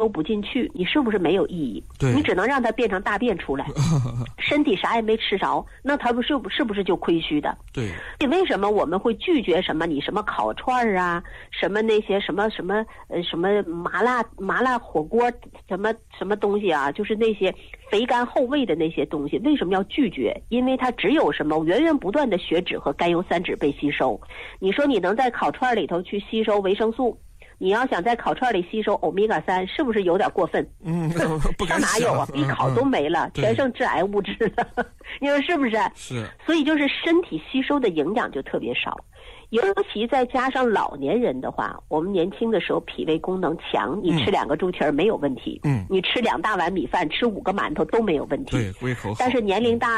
收不进去，你是不是没有意义？ 对， 你只能让它变成大便出来，身体啥也没吃着，那它是不是就亏虚的？ 对。 为什么我们会拒绝什么你什么烤串啊，什么那些什么麻辣火锅什么东西啊，就是那些肥甘厚味的那些东西，为什么要拒绝？因为它只有什么源源不断的血脂和甘油三酯被吸收。你说你能在烤串里头去吸收维生素，你要想在烤串里吸收欧米伽3，是不是有点过分？ 不敢想。 哪有啊？比烤都没了，全剩致癌物质了。你说是不是？ 是。 所以就是身体吸收的营养就特别少，尤其再加上老年人的话，我们年轻的时候脾胃功能强，你吃2个猪蹄儿没有问题，你吃2大碗米饭，吃5个馒头都没有问题。 对，胃口好。 但是年龄大